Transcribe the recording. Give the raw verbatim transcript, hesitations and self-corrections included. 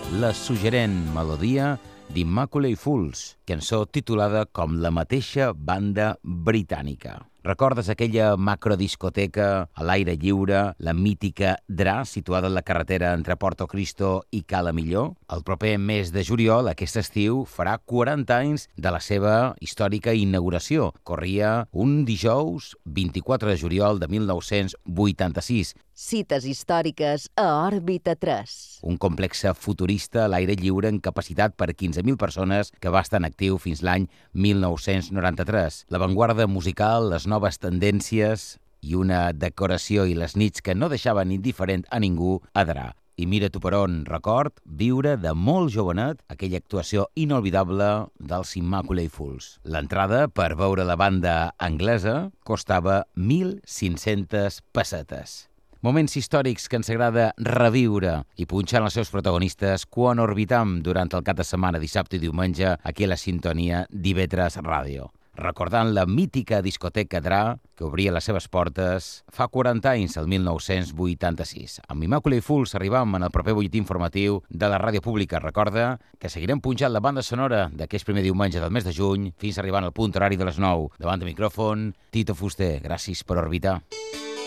la suggerent melodia d'Immaculate Fools, cançó titulada com la mateixa banda britànica. Recordes aquella macrodiscoteca a l'aire lliure, la mítica Dra, situada en la carretera entre Portocristo i Cala Millor? El proper mes de juliol, aquest estiu, farà quaranta anys de la seva històrica inauguració. Corria un dijous vint-i-quatre de juliol de mil nou-cents vuitanta-sis. Cites històriques a Òrbita tres. Un complex futurista a l'aire lliure amb capacitat per quinze mil persones que va estar en actiu fins l'any mil nou-cents noranta-tres. L'avantguarda musical, les noves tendències i una decoració i les nits que no deixaven indiferent a ningú a Dra. I mira tu per on, record, viure de molt jovenet aquella actuació inolvidable dels Immaculate Fools. L'entrada per veure la banda anglesa costava mil cinc-centes pessetes. Moments històrics que ens agrada reviure i punxar els seus protagonistes quan orbitam durant el cap de setmana, dissabte i diumenge, aquí a la sintonia d'I V tres Ràdio. Recordant la mítica discoteca Dra, que obria les seves portes fa quaranta anys, el mil nou-cents vuitanta-sis. Amb Immaculate Fools arribam en el proper butlletí informatiu de la ràdio pública. Recorda que seguirem punxant la banda sonora d'aquest primer diumenge del mes de juny fins arribant al punt horari de les nou. Davant de micròfon, Tito Fuster. Gràcies per orbitar.